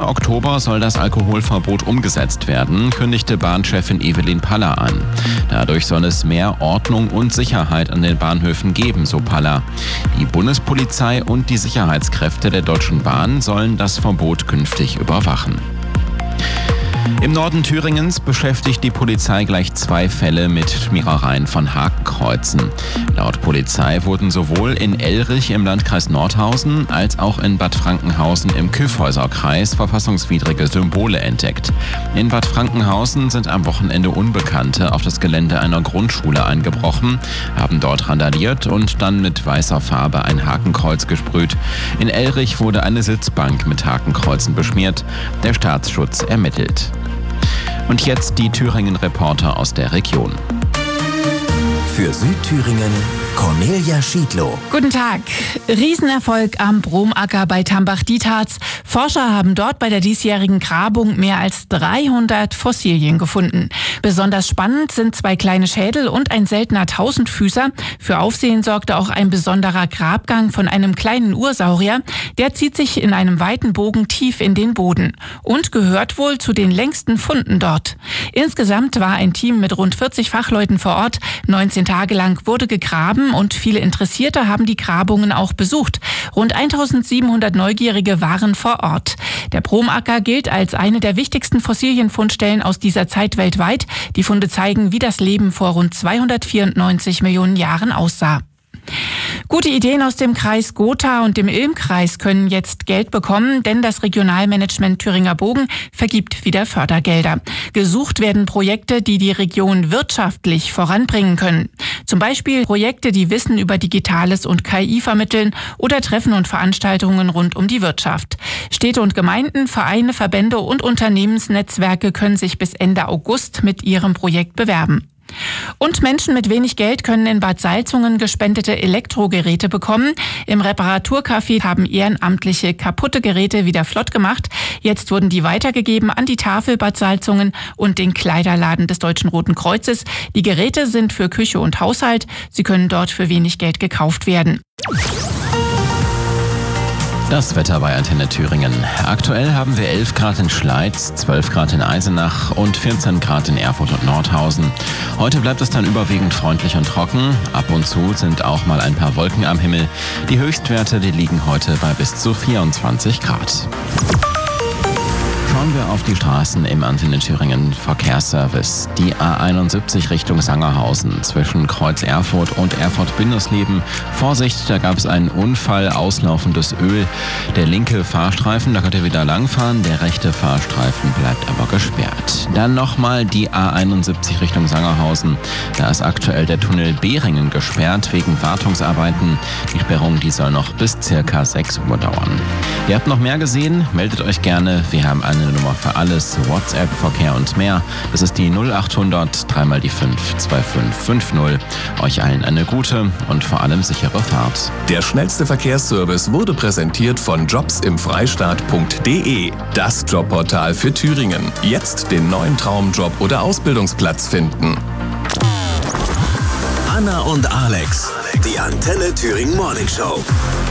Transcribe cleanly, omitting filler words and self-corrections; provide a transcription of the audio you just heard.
Oktober soll das Alkoholverbot umgesetzt werden, kündigte Bahnchefin Evelyn Paller an. Dadurch soll es mehr Ordnung und Sicherheit an den Bahnhöfen geben, so Paller. Die Bundespolizei und die Sicherheitskräfte der Deutschen Bahn sollen das Verbot künftig überwachen. Im Norden Thüringens beschäftigt die Polizei gleich 2 Fälle mit Schmierereien von Hakenkreuzen. Laut Polizei wurden sowohl in Elrich im Landkreis Nordhausen als auch in Bad Frankenhausen im Kyffhäuserkreis verfassungswidrige Symbole entdeckt. In Bad Frankenhausen sind am Wochenende Unbekannte auf das Gelände einer Grundschule eingebrochen, haben dort randaliert und dann mit weißer Farbe ein Hakenkreuz gesprüht. In Elrich wurde eine Sitzbank mit Hakenkreuzen beschmiert. Der Staatsschutz ermittelt. Und jetzt die Thüringen-Reporter aus der Region. Für Südthüringen Cornelia Schiedlow. Guten Tag. Riesenerfolg am Bromacker bei Tambach-Dietharz. Forscher haben dort bei der diesjährigen Grabung mehr als 300 Fossilien gefunden. Besonders spannend sind 2 kleine Schädel und ein seltener Tausendfüßer. Für Aufsehen sorgte auch ein besonderer Grabgang von einem kleinen Ursaurier. Der zieht sich in einem weiten Bogen tief in den Boden und gehört wohl zu den längsten Funden dort. Insgesamt war ein Team mit rund 40 Fachleuten vor Ort. 19 Tage lang wurde gegraben und viele Interessierte haben die Grabungen auch besucht. Rund 1700 Neugierige waren vor Ort. Der Bromacker gilt als eine der wichtigsten Fossilienfundstellen aus dieser Zeit weltweit. Die Funde zeigen, wie das Leben vor rund 294 Millionen Jahren aussah. Gute Ideen aus dem Kreis Gotha und dem Ilm-Kreis können jetzt Geld bekommen, denn das Regionalmanagement Thüringer Bogen vergibt wieder Fördergelder. Gesucht werden Projekte, die die Region wirtschaftlich voranbringen können. Zum Beispiel Projekte, die Wissen über Digitales und KI vermitteln oder Treffen und Veranstaltungen rund um die Wirtschaft. Städte und Gemeinden, Vereine, Verbände und Unternehmensnetzwerke können sich bis Ende August mit ihrem Projekt bewerben. Und Menschen mit wenig Geld können in Bad Salzungen gespendete Elektrogeräte bekommen. Im Reparaturcafé haben Ehrenamtliche kaputte Geräte wieder flott gemacht. Jetzt wurden die weitergegeben an die Tafel Bad Salzungen und den Kleiderladen des Deutschen Roten Kreuzes. Die Geräte sind für Küche und Haushalt. Sie können dort für wenig Geld gekauft werden. Das Wetter bei Antenne Thüringen. Aktuell haben wir 11 Grad in Schleiz, 12 Grad in Eisenach und 14 Grad in Erfurt und Nordhausen. Heute bleibt es dann überwiegend freundlich und trocken. Ab und zu sind auch mal ein paar Wolken am Himmel. Die Höchstwerte, die liegen heute bei bis zu 24 Grad. Schauen wir auf die Straßen im Antenne Thüringen Verkehrsservice. Die A71 Richtung Sangerhausen zwischen Kreuz Erfurt und Erfurt-Bindersleben. Vorsicht, da gab es einen Unfall, auslaufendes Öl. Der linke Fahrstreifen, da könnt ihr wieder langfahren. Der rechte Fahrstreifen bleibt aber gesperrt. Dann nochmal die A71 Richtung Sangerhausen. Da ist aktuell der Tunnel Behringen gesperrt wegen Wartungsarbeiten. Die Sperrung, die soll noch bis circa 6 Uhr dauern. Ihr habt noch mehr gesehen? Meldet euch gerne. Wir haben eine Nummer für alles, WhatsApp, Verkehr und mehr. Das ist die 0800 3 die 5 2550. Euch allen eine gute und vor allem sichere Fahrt. Der schnellste Verkehrsservice wurde präsentiert von jobsimfreistaat.de. Das Jobportal für Thüringen. Jetzt den neuen Traumjob oder Ausbildungsplatz finden. Anna und Alex, die Antenne Thüringen Morning Show.